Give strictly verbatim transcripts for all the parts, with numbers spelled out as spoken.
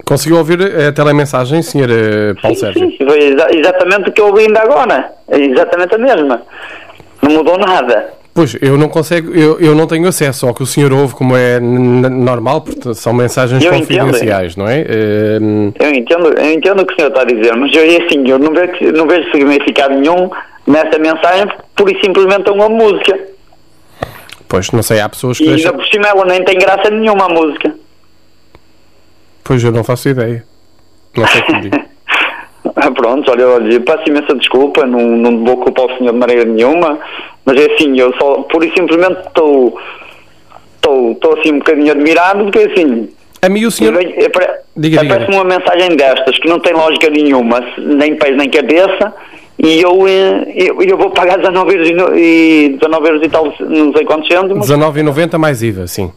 Conseguiu ouvir a telemensagem, senhor Paulo sim, Sérgio? Sim, foi exa- exatamente o que eu ouvi ainda agora. É exatamente a mesma. Não mudou nada. Pois, eu não consigo, eu, eu não tenho acesso ao que o senhor ouve, como é n- normal, porque são mensagens Eu confidenciais, não é? Uh, Eu entendo, eu entendo o que o senhor está a dizer, mas eu, assim, eu não vejo, não vejo significado nenhum nessa mensagem, pura e simplesmente é uma música. Pois, não sei, há pessoas que E deixam... ainda por cima ela nem tem graça nenhuma, a música. Pois, eu não faço ideia. Não sei como digo. Ah, pronto, olha, olha, peço imensa desculpa, não, não vou culpar o senhor de maneira nenhuma, mas é assim, eu só, pura e simplesmente estou, estou, estou assim um bocadinho admirado, porque assim... A mim o senhor... Eu, eu, diga, diga. Aparece uma mensagem destas que não tem lógica nenhuma, nem pés nem cabeça, e eu, eu, eu vou pagar dezanove euros e, dezanove euros e tal, não sei quantos cêntimos. dezanove e noventa mais I V A, sim.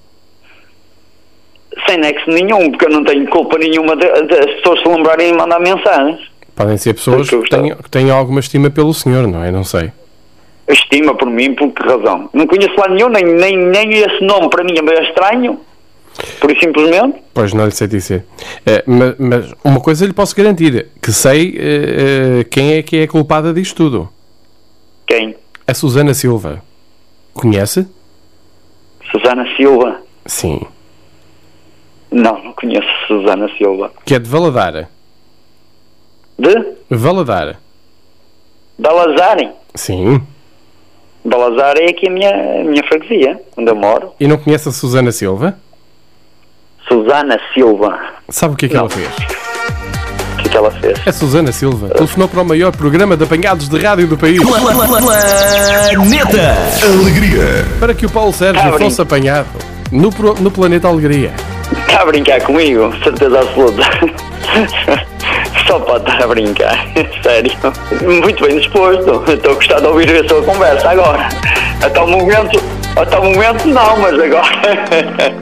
Sem nexo nenhum, porque eu não tenho culpa nenhuma das de, de pessoas se lembrarem de mandar mensagens. Podem ser pessoas que tenham, que tenham alguma estima pelo senhor, não é? Não sei. Estima por mim, por que razão? Não conheço lá nenhum, nem, nem, nem esse nome para mim é meio estranho. Por isso simplesmente. Pois, não lhe sei dizer. É, mas, mas uma coisa lhe posso garantir, que sei é, é, quem é que é a culpada disto tudo. Quem? A Susana Silva. Conhece? Susana Silva? Sim. Não, não conheço Susana Silva. Que é de Valadares. De? Valadares. Balazarem? Sim. Balazar é aqui a minha, a minha freguesia, onde eu moro. E não conhece a Susana Silva? Susana Silva. Sabe o que é que Não. ela fez? O que é que ela fez? É Susana Silva. Telefonou para o maior programa de apanhados de rádio do país. Planeta Alegria. Para que o Paulo Sérgio Tá fosse apanhado no, pro- no Planeta Alegria. Está a brincar comigo? Certeza absoluta. Só pode estar a brincar. Sério. Muito bem disposto. Estou a gostar de ouvir a sua conversa agora. Até o momento, até o momento não, mas agora...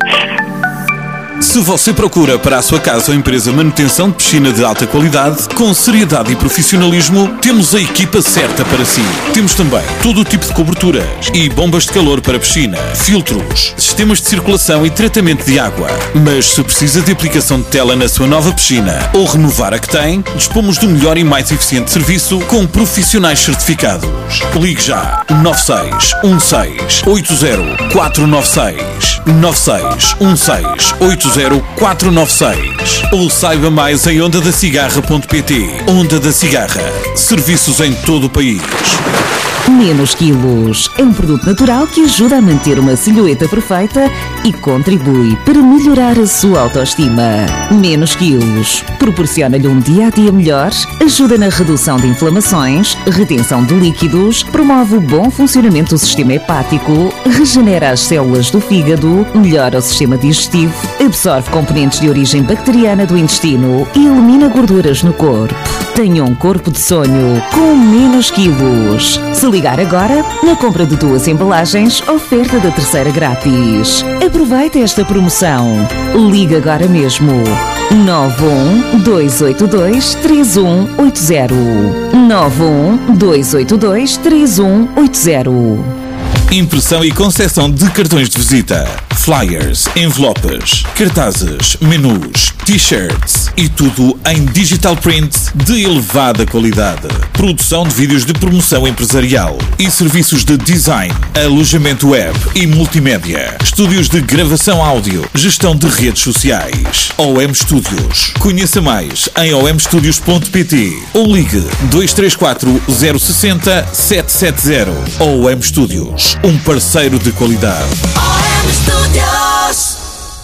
Se você procura para a sua casa ou empresa manutenção de piscina de alta qualidade, com seriedade e profissionalismo, temos a equipa certa para si. Temos também todo o tipo de coberturas e bombas de calor para piscina, filtros, sistemas de circulação e tratamento de água. Mas se precisa de aplicação de tela na sua nova piscina ou renovar a que tem, dispomos do melhor e mais eficiente serviço com profissionais certificados. Ligue já nove seis um seis oito zero quatro nove seis nove seis um seis oito zero quatro nove seis ou saiba mais em onda da cigarra ponto pt. Onda da Cigarra. Serviços em todo o país. Menos Quilos é um produto natural que ajuda a manter uma silhueta perfeita e contribui para melhorar a sua autoestima. Menos Quilos proporciona-lhe um dia-a-dia melhor, ajuda na redução de inflamações, retenção de líquidos, promove o bom funcionamento do sistema hepático, regenera as células do fígado, melhora o sistema digestivo, absorve componentes de origem bacteriana do intestino e elimina gorduras no corpo. Tenha um corpo de sonho com Menos Quilos. Se ligar agora, na compra de duas embalagens, oferta da terceira grátis. Aproveite esta promoção. Ligue agora mesmo. nove um dois oito dois três um oito zero nove um dois oito dois três um oito zero. Impressão e concessão de cartões de visita, flyers, envelopes, cartazes, menus, t-shirts e tudo em digital print de elevada qualidade. Produção de vídeos de promoção empresarial e serviços de design, alojamento web e multimédia. Estúdios de gravação áudio, gestão de redes sociais. O M Studios. Conheça mais em o m studios ponto pt ou ligue dois três quatro zero seis zero sete sete zero. O M Studios. Um parceiro de qualidade. O M Studios.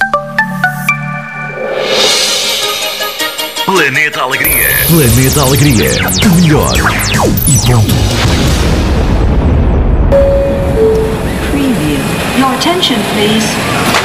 Planeta Alegria. Planeta Alegria. O melhor e ponto. Preview. Your attention, please.